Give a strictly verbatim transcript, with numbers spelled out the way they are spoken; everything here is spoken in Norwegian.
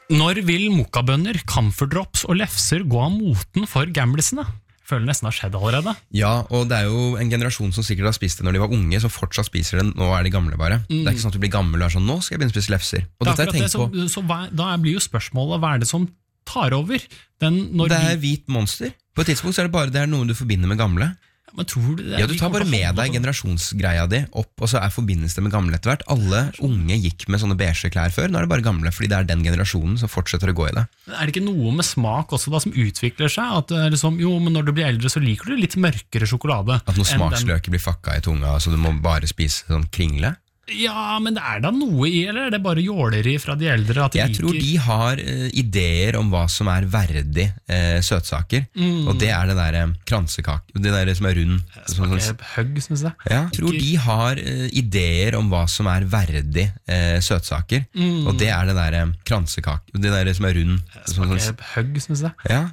Når vil mokkabønner, camphordrops og lefser gå av moten for gamblesene? Jeg føler nesten har skjedd allerede. Ja, og det er jo en generasjon som sikkert har spist det når de var unge, som fortsatt spiser det, nå er de gamle bare. Mm. Det er ikke sånn at du blir gammel og er sånn, nå skal jeg begynne å spise lefser. Og det dette har jeg tenkt så, på. Så hva, da blir jo spørsmålet, hva er det som tar over? Den, når det er vi... hvit monster. På et tidspunkt så er det bare det er noe du forbinder med gamle. Men tror du det? Ja, du tar bare med deg generasjonsgreia di opp, og så er forbindelsen med gamle etter hvert. Alle unge gikk med sånne beige klær før, nå er det bare gamle, fordi det er den generasjonen som fortsetter å gå i det. Er det ikke noe med smak også da som utvikler seg? At liksom, jo, men når du blir eldre så liker du litt mørkere sjokolade. At noen smaksløker blir fucka i tunga, så du må bare spise sånn kringle? Ja, men det er da noe i, eller er det bare jåleri fra de eldre? At de jeg liker... tror de har uh, ideer om hva som er verdig uh, søtsaker, mm. og det er det der uh, kransekake, det der som er rund. Smaker sånn, høgg, synes jeg. Ja, jeg tror de har uh, ideer om hva som er verdig uh, søtsaker, mm. og det er det der uh, kransekake, det der som er rund. Smaker høgg, synes jeg. Ja,